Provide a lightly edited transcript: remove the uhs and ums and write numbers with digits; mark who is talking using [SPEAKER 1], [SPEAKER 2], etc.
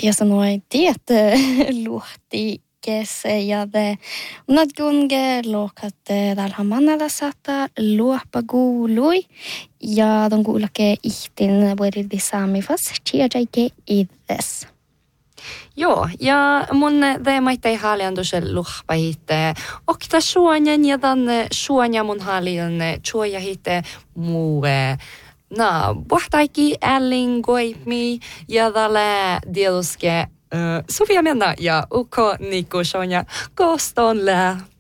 [SPEAKER 1] Ja sanoi, että luhti kesejade. Unat gunge lokatte täällä mannalla saattaa luoppa kuului. Ja ton kuulake ihtin vuodilti saamifas tiedäike itses.
[SPEAKER 2] Joo, ja mun teemaittei haalian tuossa luhpahitte. Okta suonjan ja tämän suonja mun haalian suojahitte muue. Puhtaikki ällingoimi ja tällä dieluske Sofia Menna ja Ukko Nikko Sonja Kostonlä.